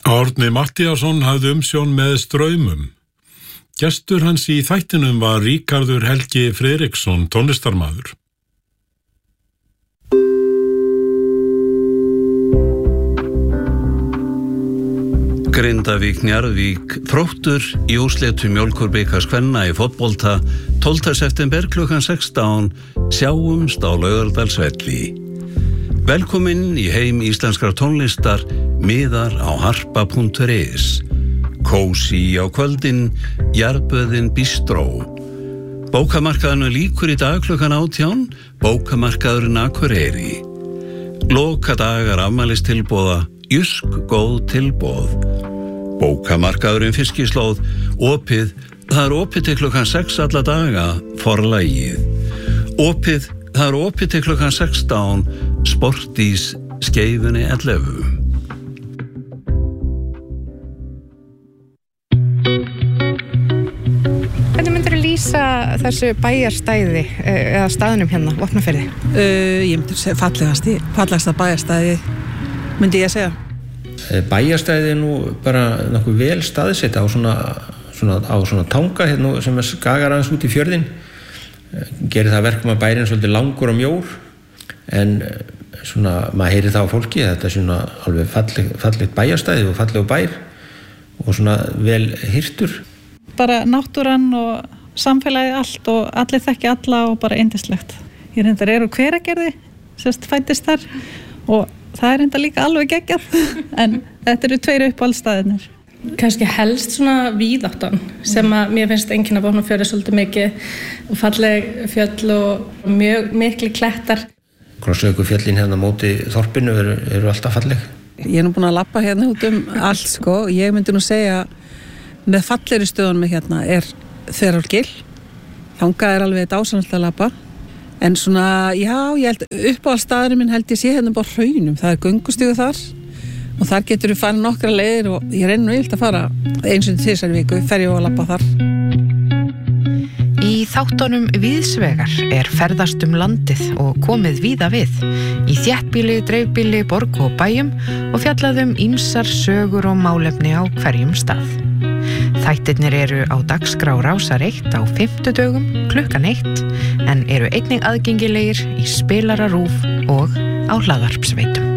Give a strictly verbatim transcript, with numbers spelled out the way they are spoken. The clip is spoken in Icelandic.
Árni Matthíasson hafði umsjón með Straumum. Gestur hans í þættinum var Ríkarður Helgi Friðriksson, tónlistarmaður. Grindavík, Njarðvík, Þróttur í úrslitum Mjólkurbikars kvenna í fótbolta tólfta september klukkan sextán, sjáumst á Laugardalsvelli. Velkomin í heim íslenskrar tónlistar, miðar á harpa punktur is. Kósí á kvöldin, Jarðböðin Bistró. Bókamarkaðinu lýkur í dag klukkan átján, bókamarkaðurinn Akureyri. Loka dagar afmælistilboða, Jysk góð tilboð. Bókamarkaðurinn Fiskislóð, opið, það er opið til klukkan sex alla daga, Forlagið. Opið, það er opið til klukkan sextán, Sportís, Skeifunni ellefu. Hvernig myndirðu lýsa þessu bæjarstæði eða staðnum hérna, Vopnafirði? Uh, ég myndi segja fallegasti, fallegasta bæjarstæði, myndi ég segja. Bæjarstæði er nú bara nokkuð vel staðsett á svona, svona, á svona tanga hérna, sem skagar aðeins út í fjörðin. Gerir það verkum að bærin svolítið langur og mjór, en svona, maður heyrir það á fólki, þetta er svona alveg falleg, fallegt bæjarstæði og fallegur bær og svona vel hirtur. Bara náttúran og samfélagið allt og allir þekki alla og bara yndislegt. Ég reyndar er úr Hveragerði, sérst fæddist þar og það er enda líka alveg geggjað, en þetta eru tveir uppáhaldsstaðirnir. Kannski helst svona víðáttan sem að mér finnst einkenna Vopnafjörður svolítið mikið og falleg fjöll og mjög mikli klettar. Krossaukurfjöllin hérna móti þorpinu eru, eru alltaf falleg. Ég er nú búin að labba hérna út um allt sko, ég myndi nú segja með fallegri stöðunum hérna er Þverárgil, þangað er alveg dásamlegt að labba. En svona, já, ég held uppáhaldsstaðurinn minn held ég sé hérna bara hraunum, það er göngustígur þar og þar getur við farið nokkra leiðir og ég reynir nú yfirleitt að fara eins og tvisvar í viku, fer ég að labba þar. Í þáttunum Víðsvegar er ferðast um landið og komið víða við, í þéttbýli, dreifbýli, borg og bæjum og fjallaðum ýmsar sögur og málefni á hverjum stað. Þættirnir eru á dagskrá Rásar eitt á fimmtudögum klukkan eitt en eru einnig aðgengilegir í spilara RÚV og á hlaðvarpsveitum.